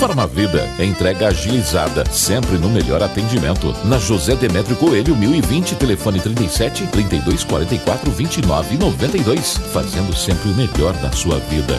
Farmavida, entrega agilizada, sempre no melhor atendimento. Na José Demétrio Coelho, 1020, telefone 37 32 44 29 92, fazendo sempre o melhor da sua vida.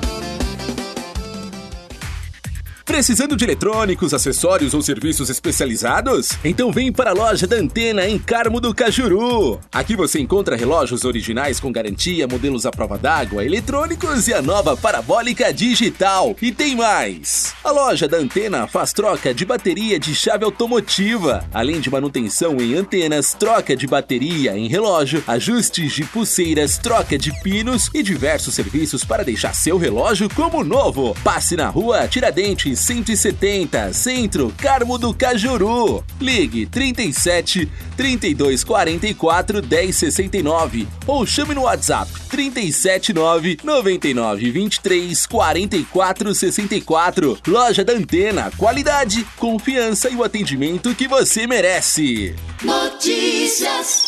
Precisando de eletrônicos, acessórios ou serviços especializados? Então vem para a loja da Antena em Carmo do Cajuru. Aqui você encontra relógios originais com garantia, modelos à prova d'água, eletrônicos e a nova parabólica digital. E tem mais! A loja da Antena faz troca de bateria de chave automotiva, além de manutenção em antenas, troca de bateria em relógio, ajustes de pulseiras, troca de pinos e diversos serviços para deixar seu relógio como novo. Passe na rua Tiradentes 170, Centro, Carmo do Cajuru. Ligue 37 32 44 10 69 ou chame no WhatsApp 379 99 23 44 64. Loja da Antena, qualidade, confiança e o atendimento que você merece. Notícias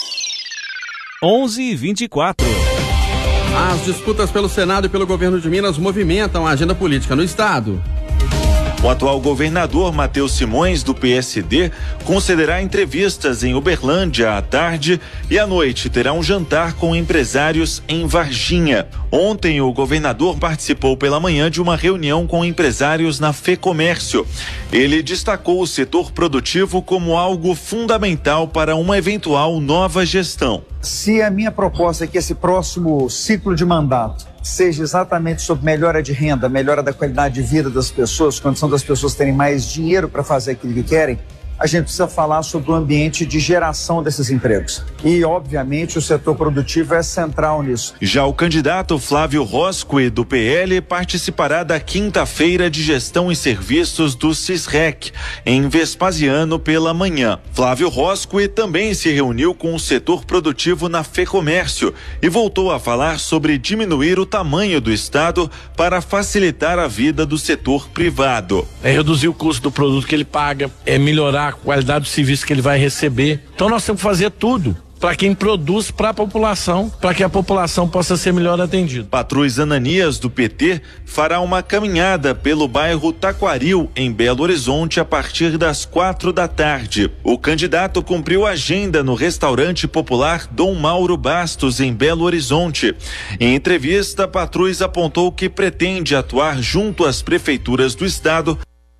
11h24. As disputas pelo Senado e pelo governo de Minas movimentam a agenda política no estado. O atual governador Matheus Simões, do PSD, concederá entrevistas em Uberlândia à tarde e à noite terá um jantar com empresários em Varginha. Ontem, o governador participou pela manhã de uma reunião com empresários na FEComércio. Ele destacou o setor produtivo como algo fundamental para uma eventual nova gestão. Se a minha proposta é que esse próximo ciclo de mandato seja exatamente sobre melhora de renda, melhora da qualidade de vida das pessoas, condição das pessoas terem mais dinheiro para fazer aquilo que querem, a gente precisa falar sobre o ambiente de geração desses empregos. E, obviamente, o setor produtivo é central nisso. Já o candidato Flávio Rosque, do PL, participará da quinta-feira de gestão e serviços do Cisrec, em Vespasiano, pela manhã. Flávio Rosque também se reuniu com o setor produtivo na FEComércio e voltou a falar sobre diminuir o tamanho do Estado para facilitar a vida do setor privado. É reduzir o custo do produto que ele paga, é melhorar a qualidade do serviço que ele vai receber. Então nós temos que fazer tudo para quem produz, para a população, para que a população possa ser melhor atendida. Patrus Ananias, do PT, fará uma caminhada pelo bairro Taquaril, em Belo Horizonte, a partir das 4 da tarde. O candidato cumpriu agenda no restaurante popular Dom Mauro Bastos, em Belo Horizonte. Em entrevista, Patrus apontou que pretende atuar junto às prefeituras do estado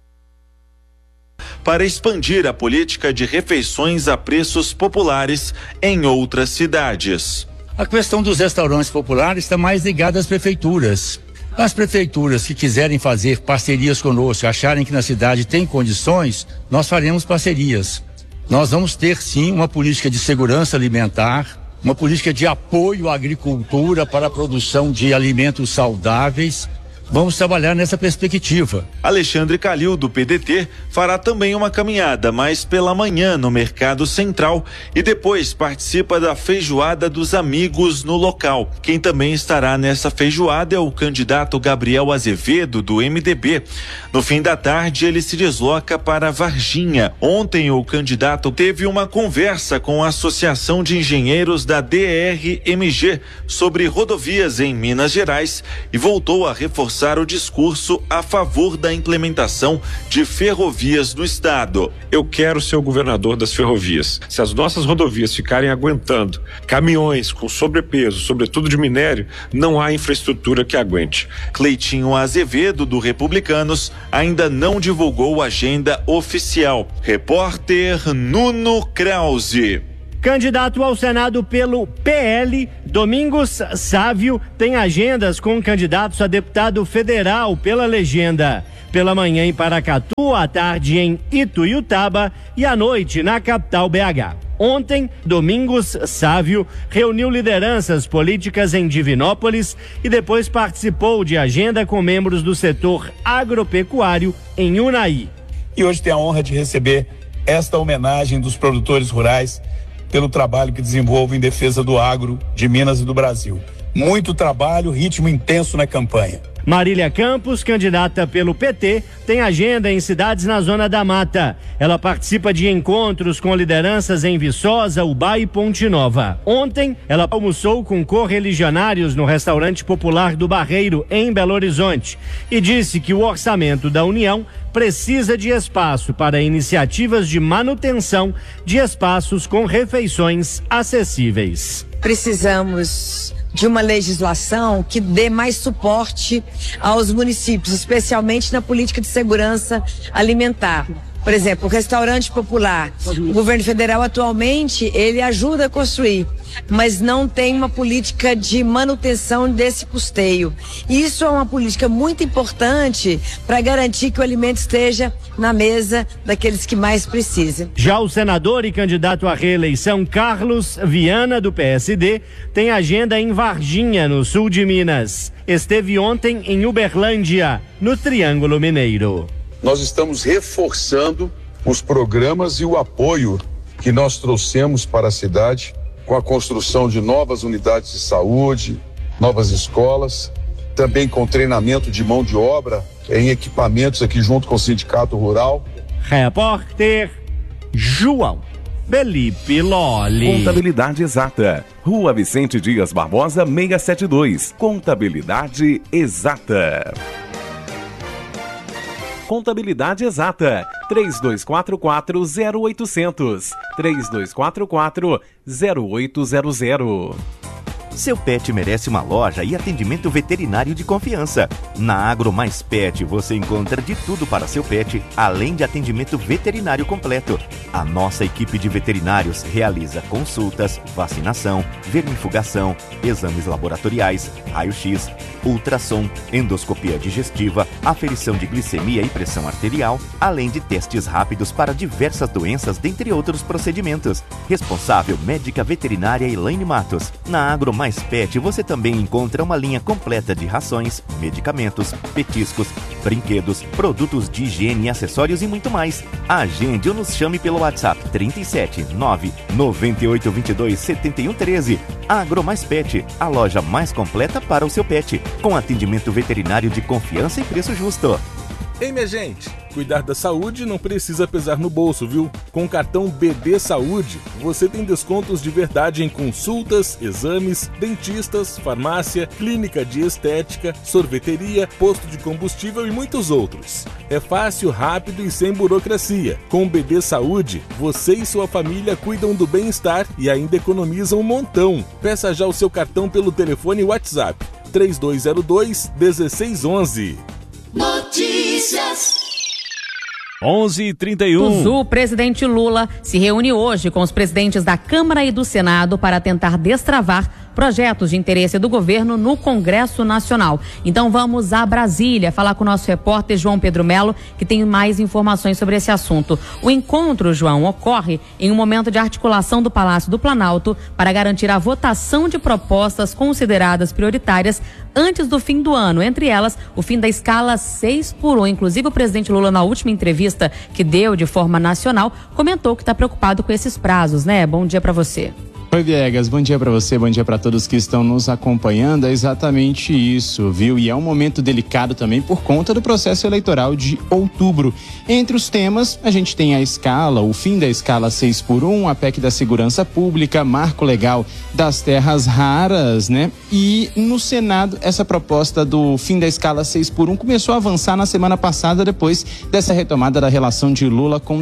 para expandir a política de refeições a preços populares em outras cidades. A questão dos restaurantes populares está mais ligada às prefeituras. As prefeituras que quiserem fazer parcerias conosco, acharem que na cidade tem condições, nós faremos parcerias. Nós vamos ter sim uma política de segurança alimentar, uma política de apoio à agricultura para a produção de alimentos saudáveis. Vamos trabalhar nessa perspectiva. Alexandre Calil, do PDT, fará também uma caminhada, mas pela manhã no Mercado Central e depois participa da Feijoada dos Amigos no local. Quem também estará nessa feijoada é o candidato Gabriel Azevedo, do MDB. No fim da tarde, ele se desloca para Varginha. Ontem, o candidato teve uma conversa com a Associação de Engenheiros da DRMG sobre rodovias em Minas Gerais e voltou a reforçar o discurso a favor da implementação de ferrovias no estado. Eu quero ser o governador das ferrovias. Se as nossas rodovias ficarem aguentando caminhões com sobrepeso, sobretudo de minério, não há infraestrutura que aguente. Cleitinho Azevedo, do Republicanos, ainda não divulgou agenda oficial. Repórter Nuno Krause. Candidato ao Senado pelo PL, Domingos Sávio, tem agendas com candidatos a deputado federal pela legenda. Pela manhã em Paracatu, à tarde em Ituiutaba e à noite na capital BH. Ontem, Domingos Sávio reuniu lideranças políticas em Divinópolis e depois participou de agenda com membros do setor agropecuário em Unai. E hoje tem a honra de receber esta homenagem dos produtores rurais pelo trabalho que desenvolve em defesa do agro de Minas e do Brasil. Muito trabalho, ritmo intenso na campanha. Marília Campos, candidata pelo PT, tem agenda em cidades na Zona da Mata. Ela participa de encontros com lideranças em Viçosa, Ubá e Ponte Nova. Ontem, ela almoçou com correligionários no restaurante popular do Barreiro, em Belo Horizonte, e disse que o orçamento da União precisa de espaço para iniciativas de manutenção de espaços com refeições acessíveis. Precisamos de uma legislação que dê mais suporte aos municípios, especialmente na política de segurança alimentar. Por exemplo, o restaurante popular, o governo federal atualmente, ele ajuda a construir, mas não tem uma política de manutenção desse custeio. Isso é uma política muito importante para garantir que o alimento esteja na mesa daqueles que mais precisam. Já o senador e candidato à reeleição Carlos Viana, do PSD, tem agenda em Varginha, no sul de Minas. Esteve ontem em Uberlândia, no Triângulo Mineiro. Nós estamos reforçando os programas e o apoio que nós trouxemos para a cidade, com a construção de novas unidades de saúde, novas escolas, também com treinamento de mão de obra em equipamentos aqui junto com o Sindicato Rural. Repórter João Felipe Lolli. Contabilidade Exata. Rua Vicente Dias Barbosa, 672. Contabilidade Exata. Contabilidade Exata, 3244-0800, 3244-0800. Seu pet merece uma loja e atendimento veterinário de confiança. Na Agro Mais Pet você encontra de tudo para seu pet, além de atendimento veterinário completo. A nossa equipe de veterinários realiza consultas, vacinação, vermifugação, exames laboratoriais, raio-x, ultrassom, endoscopia digestiva, aferição de glicemia e pressão arterial, além de testes rápidos para diversas doenças, dentre outros procedimentos. Responsável médica veterinária Elaine Matos. Na Agro Mais Pet você também encontra uma linha completa de rações, medicamentos, petiscos, brinquedos, produtos de higiene, acessórios e muito mais. Agende ou nos chame pelo WhatsApp 37 9 9822 7113. Agro Mais Pet, a loja mais completa para o seu pet, com atendimento veterinário de confiança e preço justo. Ei, minha gente, cuidar da saúde não precisa pesar no bolso, viu? Com o cartão BB Saúde, você tem descontos de verdade em consultas, exames, dentistas, farmácia, clínica de estética, sorveteria, posto de combustível e muitos outros. É fácil, rápido e sem burocracia. Com o BB Saúde, você e sua família cuidam do bem-estar e ainda economizam um montão. Peça já o seu cartão pelo telefone WhatsApp 3202-1611. Notícias. 11h31. O presidente Lula se reúne hoje com os presidentes da Câmara e do Senado para tentar destravar projetos de interesse do governo no Congresso Nacional. Então vamos a Brasília falar com o nosso repórter João Pedro Melo, que tem mais informações sobre esse assunto. O encontro, João, ocorre em um momento de articulação do Palácio do Planalto para garantir a votação de propostas consideradas prioritárias antes do fim do ano, entre elas o fim da escala 6x1. Inclusive o presidente Lula, na última entrevista que deu de forma nacional, comentou que está preocupado com esses prazos, né? Bom dia para você. Oi, Viegas, bom dia para você, bom dia para todos que estão nos acompanhando. É exatamente isso, viu? E é um momento delicado também por conta do processo eleitoral de outubro. Entre os temas, a gente tem a escala, o fim da escala 6x1, a PEC da segurança pública, marco legal das terras raras, né? E no Senado, essa proposta do fim da escala 6x1 começou a avançar na semana passada, depois dessa retomada da relação de Lula com